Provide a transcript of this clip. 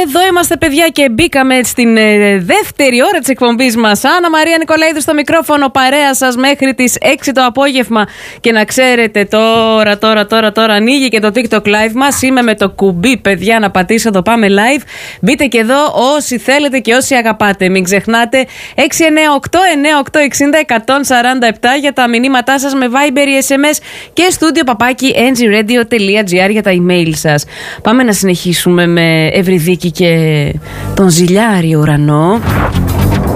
Εδώ είμαστε, παιδιά, και μπήκαμε στην δεύτερη ώρα της εκπομπής μας. Άννα Μαρία Νικολαίδου στο μικρόφωνο, παρέα σας μέχρι τις 6 το απόγευμα. Και να ξέρετε, τώρα ανοίγει και το TikTok live μας. Είμαι με το κουμπί, παιδιά, να πατήσω το πάμε live. Μπείτε και εδώ όσοι θέλετε και όσοι αγαπάτε. Μην ξεχνάτε 698-9860-147 για τα μηνύματά σας με Viber ή SMS και studio@ngradio.gr για τα email σας. Πάμε να συνεχίσουμε με Ευρυδίκη και τον Ζηλιάρη ουρανό.